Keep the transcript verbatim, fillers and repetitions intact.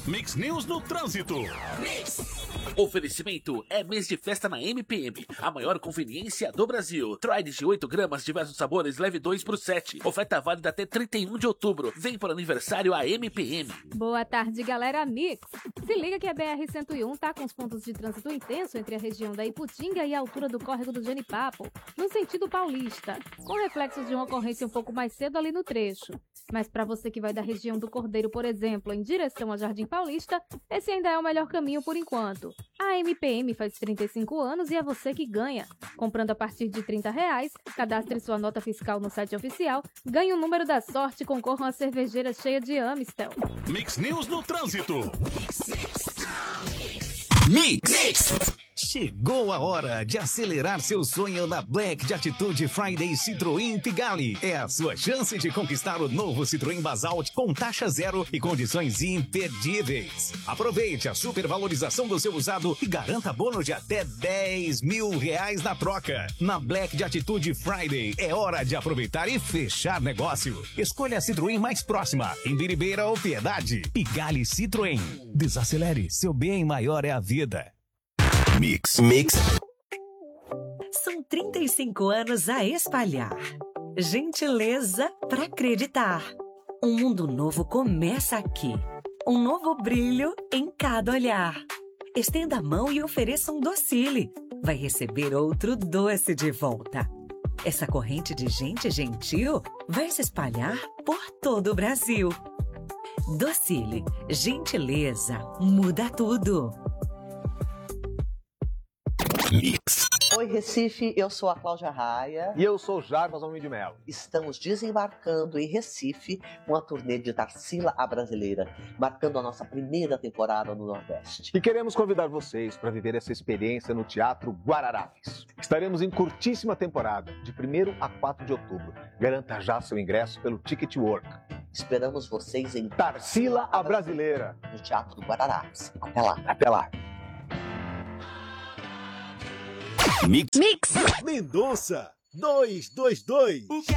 Mix News no Trânsito. Oferecimento é mês de festa na M P M, a maior conveniência do Brasil. Troide de oito gramas, diversos sabores, leve dois por sete. Oferta válida até trinta e um de outubro. Vem para o aniversário a M P M. Boa tarde, galera Mix. Se liga que a B R cento e um tá com os pontos de trânsito intenso entre a região da Iputinga e a altura do córrego do Genipapo, no sentido paulista, com reflexos de uma ocorrência um pouco mais cedo ali no trecho. Mas para você que vai da região do Cordeiro, por exemplo, em direção a Jardim Paulista, esse ainda é o melhor caminho por enquanto. A M P M faz trinta e cinco anos e é você que ganha. Comprando a partir de trinta reais, cadastre sua nota fiscal no site oficial, ganhe o número da sorte e concorra a uma cervejeira cheia de Amistel. Mix News no Trânsito. Mix. Mix. Chegou a hora de acelerar seu sonho na Black de Atitude Friday Citroën Pigalle. É a sua chance de conquistar o novo Citroën Basalt com taxa zero e condições imperdíveis. Aproveite a supervalorização do seu usado e garanta bônus de até dez mil reais na troca. Na Black de Atitude Friday é hora de aproveitar e fechar negócio. Escolha a Citroën mais próxima, em Biribeira ou Piedade. Pigalle Citroën. Desacelere, seu bem maior é a vida. Mix. Mix. São trinta e cinco anos a espalhar. Gentileza para acreditar. Um mundo novo começa aqui. Um novo brilho em cada olhar. Estenda a mão e ofereça um docile. Vai receber outro doce de volta. Essa corrente de gente gentil vai se espalhar por todo o Brasil. Docile, gentileza, muda tudo. Mix. Oi, Recife, eu sou a Cláudia Raia. E eu sou o Jarbas Homem de Melo. Estamos desembarcando em Recife com a turnê de Tarsila a Brasileira, marcando a nossa primeira temporada no Nordeste. E queremos convidar vocês para viver essa experiência no Teatro Guararapes. Estaremos em curtíssima temporada, de primeiro a quatro de outubro. Garanta já seu ingresso pelo Ticket Work. Esperamos vocês em Tarsila a Brasileira, no Teatro do Guararapes. Até lá. Até lá. Mix. Mix. Mendonça, dois dois dois.